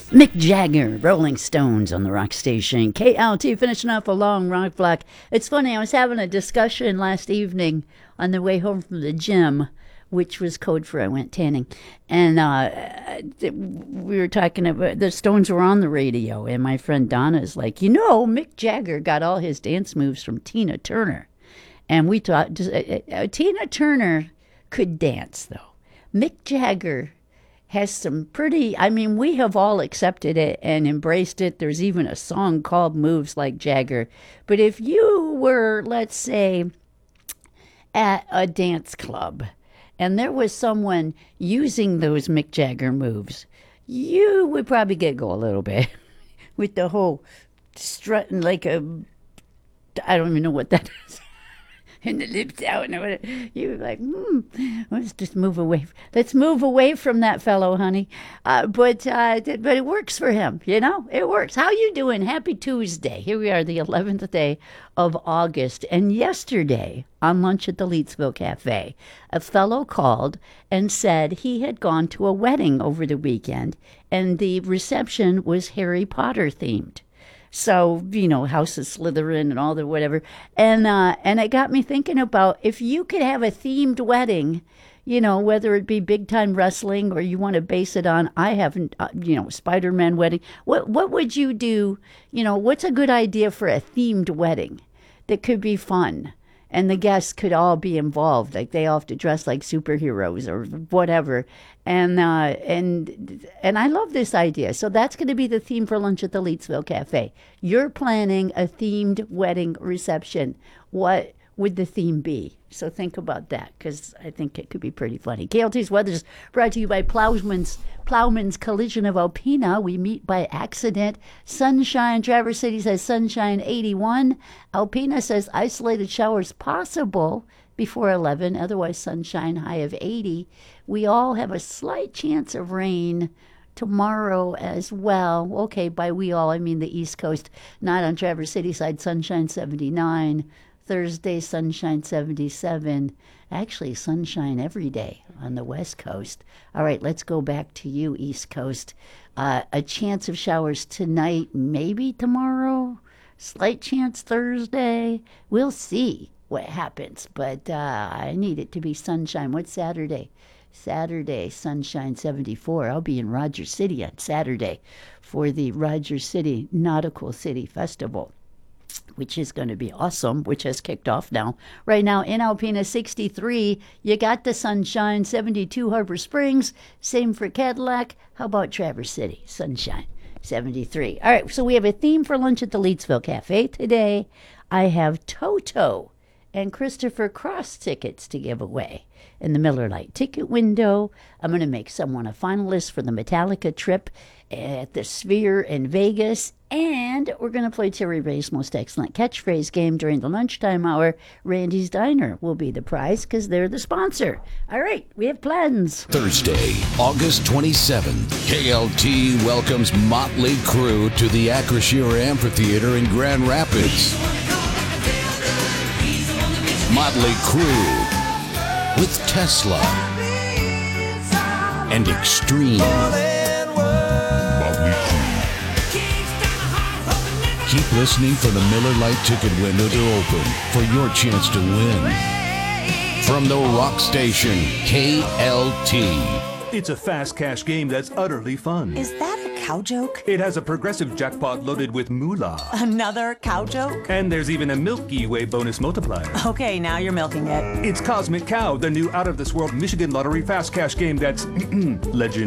Mick Jagger, Rolling Stones on the rock station. KLT finishing off a long rock block. It's funny, I was having a discussion last evening on the way home from the gym, which was code for I went tanning. And we were talking about the Stones were on the radio, and my friend Donna is like, Mick Jagger got all his dance moves from Tina Turner. And we thought, Tina Turner could dance, though. Mick Jagger has some we have all accepted it and embraced it. There's even a song called Moves Like Jagger. But if you were, let's say, at a dance club and there was someone using those Mick Jagger moves, you would probably go a little bit with the whole strutting like I don't even know what that is. And the lips out and whatever. You were like, let's just move away. Let's move away from that fellow, honey. But it works for him, It works. How you doing? Happy Tuesday. Here we are, the 11th day of August. And yesterday, on lunch at the Leetsville Cafe, a fellow called and said he had gone to a wedding over the weekend, and the reception was Harry Potter themed. So, House of Slytherin and all the whatever. And it got me thinking about if you could have a themed wedding, whether it be big time wrestling or you want to base it on, I haven't, Spider-Man wedding. What would you do? What's a good idea for a themed wedding that could be fun? And the guests could all be involved, like they all have to dress like superheroes or whatever. And I love this idea. So that's going to be the theme for lunch at the Leetsville Cafe. You're planning a themed wedding reception. What would the theme be? So think about that, because I think it could be pretty funny. KLT's weather is brought to you by Plowman's Collision of Alpena. We meet by accident. Sunshine, Traverse City says sunshine 81. Alpena says isolated showers possible before 11. Otherwise, sunshine high of 80. We all have a slight chance of rain tomorrow as well. Okay, by we all, I mean the East Coast. Not on Traverse City side, sunshine 79. Thursday, sunshine 77. Actually, sunshine every day on the West Coast. All right, let's go back to you, East Coast. A chance of showers tonight, maybe tomorrow. Slight chance Thursday. We'll see what happens, but I need it to be sunshine. What's Saturday? Saturday, sunshine 74. I'll be in Rogers City on Saturday for the Rogers City Nautical City Festival, which is going to be awesome, which has kicked off now. Right now in Alpena, 63. You got the sunshine, 72 Harbor Springs. Same for Cadillac. How about Traverse City? Sunshine, 73. All right, so we have a theme for lunch at the Leetsville Cafe today. I have Toto and Christopher Cross tickets to give away in the Miller Lite ticket window. I'm going to make someone a finalist for the Metallica trip at the Sphere in Vegas. And we're going to play Terry Ray's Most Excellent Catchphrase game during the lunchtime hour. Randy's Diner will be the prize because they're the sponsor. All right, we have plans. Thursday, August 27th, KLT welcomes Motley Crue to the Acrisure Amphitheater in Grand Rapids. Motley Crue with Tesla and Extreme. Motley Crue. Keep listening for the Miller Lite ticket window to open for your chance to win. From the rock station, KLT. It's a fast cash game that's utterly fun. Is that a cow joke? It has a progressive jackpot loaded with moolah. Another cow joke? And there's even a Milky Way bonus multiplier. Okay, now you're milking it. It's Cosmic Cow, the new out-of-this-world Michigan Lottery fast cash game that's legend.